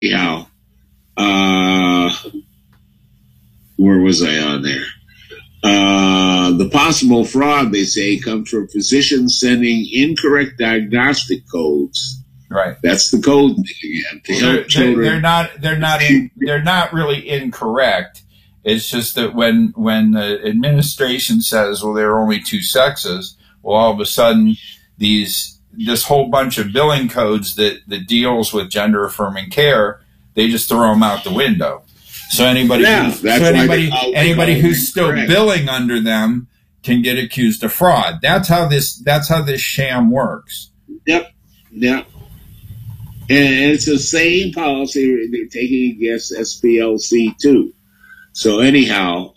anyhow, where was I on there? The possible fraud, they say, comes from physicians sending incorrect diagnostic codes. Right. That's the code again to help children. They're not really incorrect. It's just that when the administration says, well, there are only two sexes, well, all of a sudden this whole bunch of billing codes that deals with gender affirming care, they just throw them out the window. So anybody who's still billing under them can get accused of fraud. That's how this sham works. Yep. And it's the same policy they're taking against SPLC too. So anyhow,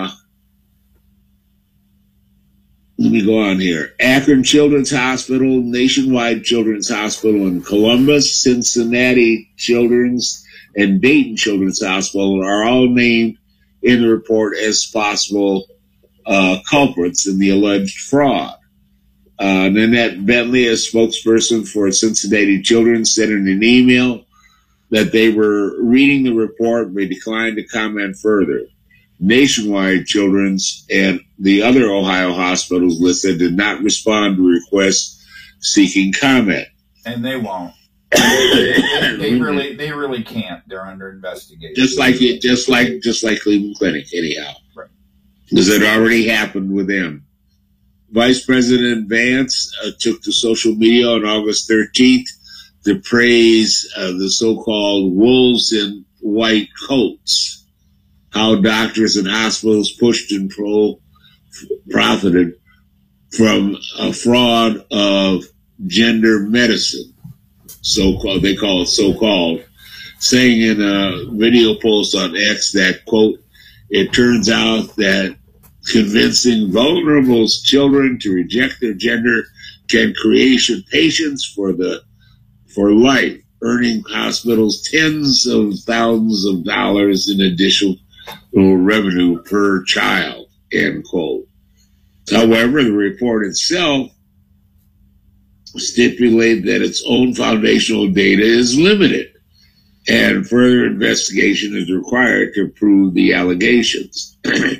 let me go on here. Akron Children's Hospital, Nationwide Children's Hospital in Columbus, Cincinnati Children's, and Dayton Children's Hospital are all named in the report as possible culprits in the alleged fraud. Nanette Bentley, a spokesperson for Cincinnati Children's, said in an email that they were reading the report but declined to comment further. Nationwide Children's and the other Ohio hospitals listed did not respond to requests seeking comment. And they won't. They really can't. They're under investigation. Just like Cleveland Clinic, anyhow. Right. Because it already happened with them. Vice President Vance took to social media on August 13th to praise the so-called wolves in white coats, how doctors and hospitals pushed and profited from a fraud of gender medicine, so-called, they call it so-called, saying in a video post on X that, quote, it turns out that convincing vulnerable children to reject their gender can create patients for life, earning hospitals tens of thousands of dollars in additional revenue per child, end quote. However, the report itself stipulated that its own foundational data is limited and further investigation is required to prove the allegations.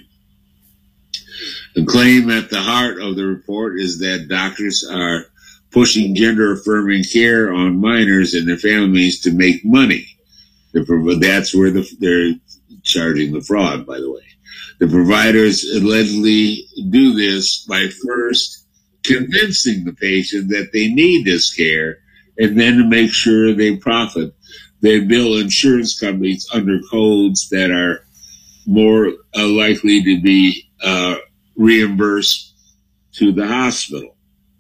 The claim at the heart of the report is that doctors are pushing gender-affirming care on minors and their families to make money. That's where they're charging the fraud, by the way. The providers allegedly do this by first convincing the patient that they need this care, and then to make sure they profit, they bill insurance companies under codes that are more likely to be reimbursed to the hospital.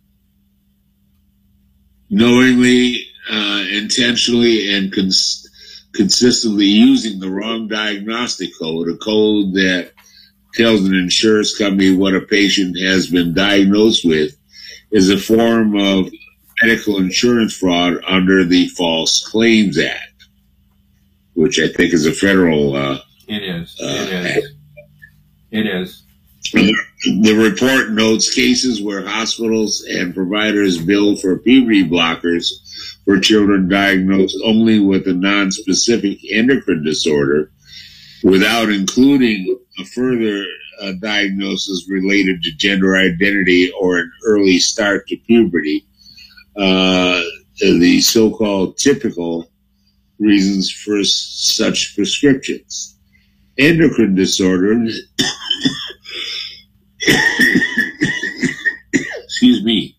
Knowingly, intentionally, and consistently using the wrong diagnostic code, a code that tells an insurance company what a patient has been diagnosed with, is a form of medical insurance fraud under the False Claims Act, which I think is a federal It is. The report notes cases where hospitals and providers bill for puberty blockers for children diagnosed only with a non-specific endocrine disorder without including a further diagnosis related to gender identity or an early start to puberty, the so-called typical reasons for such prescriptions. Endocrine disorders excuse me.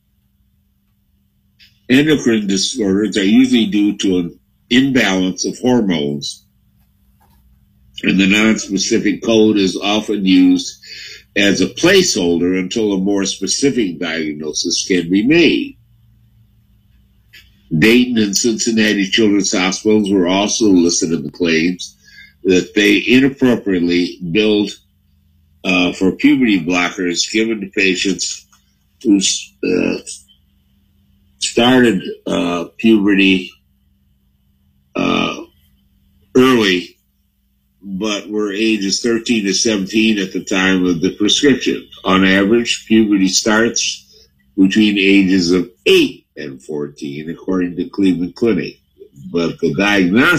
Endocrine disorders are usually due to an imbalance of hormones, and the non-specific code is often used as a placeholder until a more specific diagnosis can be made. Dayton and Cincinnati Children's Hospitals were also listed in the claims that they inappropriately billed for puberty blockers given to patients who started puberty early, but were ages 13 to 17 at the time of the prescription. On average, puberty starts between ages of 8 and 14, according to Cleveland Clinic. but the diagnostic